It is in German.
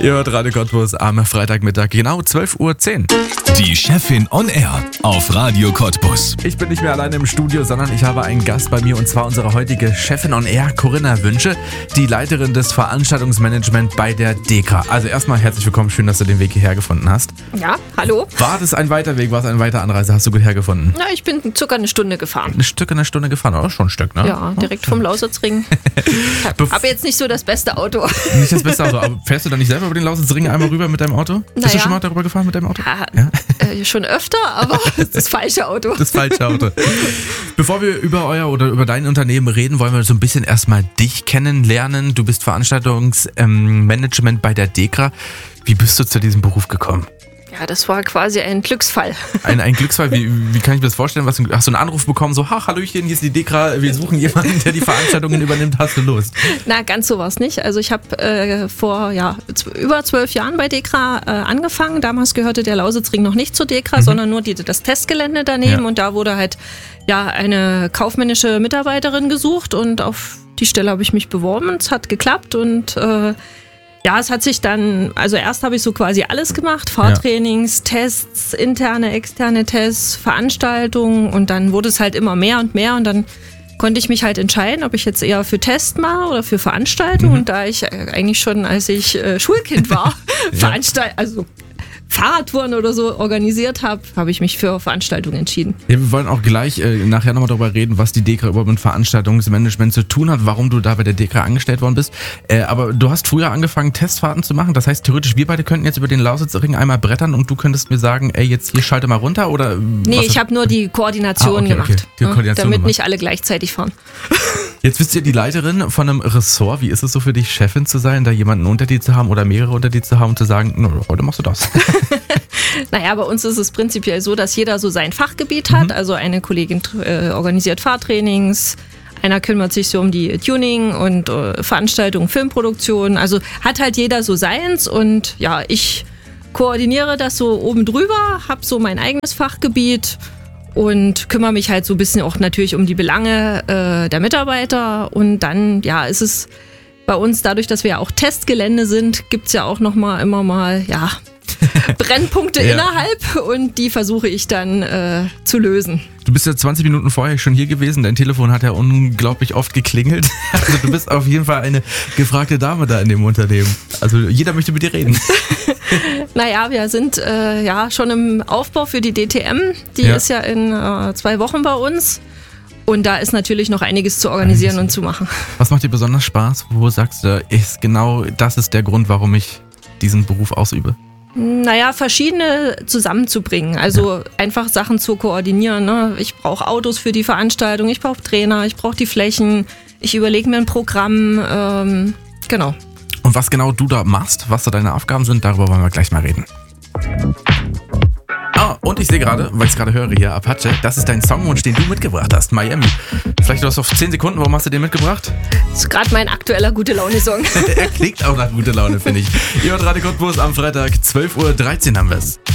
Ihr hört Radio Cottbus am Freitagmittag, genau 12:10 Uhr. Die Chefin on Air auf Radio Cottbus. Ich bin nicht mehr alleine im Studio, sondern ich habe einen Gast bei mir und zwar unsere heutige Chefin on Air, Corinna Wünsche, die Leiterin des Veranstaltungsmanagement bei der DEKRA. Also erstmal herzlich willkommen, schön, dass du den Weg hierher gefunden hast. Ja, hallo. War das ein weiter Weg, war es eine weitere Anreise, hast du gut hergefuffen? Na, ich bin circa eine Stunde gefahren. Eine Stunde gefahren, oder? Schon ein Stück, ne? Ja, direkt vom Lausitzring. Aber jetzt nicht so das beste Auto. Nicht das beste Auto, aber fährst du dann nicht selber über den Lausitzring einmal rüber mit deinem Auto? Bist du schon mal darüber gefahren mit deinem Auto? Ja? Schon öfter, aber das falsche Auto. Das falsche Auto. Bevor wir über dein Unternehmen reden, wollen wir so ein bisschen erstmal dich kennenlernen. Du bist Veranstaltungsmanagement bei der DEKRA. Wie bist du zu diesem Beruf gekommen? Ja, das war quasi ein Glücksfall. Ein Glücksfall? Wie kann ich mir das vorstellen? Hast du einen Anruf bekommen, so, Hallöchen, hier ist die DEKRA, wir suchen jemanden, der die Veranstaltungen übernimmt, hast du Lust? Na, ganz so war es nicht. Also ich habe vor über 12 Jahren bei DEKRA angefangen. Damals gehörte der Lausitzring noch nicht zur DEKRA, sondern nur das Testgelände daneben. Ja. Und da wurde halt eine kaufmännische Mitarbeiterin gesucht und auf die Stelle habe ich mich beworben. Es hat geklappt und es hat sich dann, also erst habe ich so quasi alles gemacht, Fahrtrainings, Tests, interne, externe Tests, Veranstaltungen und dann wurde es halt immer mehr und dann konnte ich mich halt entscheiden, ob ich jetzt eher für Test mache oder für Veranstaltungen und da ich eigentlich schon, als ich Schulkind war, Fahrradtouren oder so organisiert habe ich mich für Veranstaltungen entschieden. Ja, wir wollen auch gleich nachher nochmal darüber reden, was die DEKRA überhaupt mit Veranstaltungsmanagement zu tun hat, warum du da bei der DEKRA angestellt worden bist. Aber du hast früher angefangen, Testfahrten zu machen. Das heißt, theoretisch, wir beide könnten jetzt über den Lausitzring einmal brettern und du könntest mir sagen, jetzt hier schalte mal runter oder? Nee, ich habe nur die Koordination gemacht. Die Koordination damit nicht alle gleichzeitig fahren. Jetzt bist du die Leiterin von einem Ressort. Wie ist es so für dich, Chefin zu sein, da jemanden unter dir zu haben oder mehrere unter dir zu haben und zu sagen, heute machst du das? Naja, bei uns ist es prinzipiell so, dass jeder so sein Fachgebiet hat. Also eine Kollegin organisiert Fahrtrainings, einer kümmert sich so um die Tuning und Veranstaltungen, Filmproduktion. Also hat halt jeder so seins und ja, ich koordiniere das so oben drüber, habe so mein eigenes Fachgebiet und kümmere mich halt so ein bisschen auch natürlich um die Belange der Mitarbeiter und dann, ist es bei uns, dadurch, dass wir ja auch Testgelände sind, gibt es ja auch immer mal Brennpunkte innerhalb und die versuche ich dann zu lösen. Du bist ja 20 Minuten vorher schon hier gewesen, dein Telefon hat ja unglaublich oft geklingelt. Also du bist auf jeden Fall eine gefragte Dame da in dem Unternehmen. Also jeder möchte mit dir reden. Naja, wir sind schon im Aufbau für die DTM. Die ist ja in 2 Wochen bei uns. Und da ist natürlich noch einiges zu organisieren und zu machen. Was macht dir besonders Spaß? Wo sagst du, das ist der Grund, warum ich diesen Beruf ausübe? Naja, verschiedene zusammenzubringen. Also einfach Sachen zu koordinieren. Ne? Ich brauche Autos für die Veranstaltung, ich brauche Trainer, ich brauche die Flächen. Ich überlege mir ein Programm. Genau. Und was genau du da machst, was da deine Aufgaben sind, darüber wollen wir gleich mal reden. Und ich sehe gerade, weil ich es gerade höre hier, Apache, das ist dein Songwunsch, den du mitgebracht hast, Miami. Vielleicht hast du auf 10 Sekunden, warum hast du den mitgebracht? Das ist gerade mein aktueller Gute-Laune-Song. Er klingt auch nach gute Laune, finde ich. Ihr hört Radio Cottbus am Freitag, 12:13 Uhr haben wir es.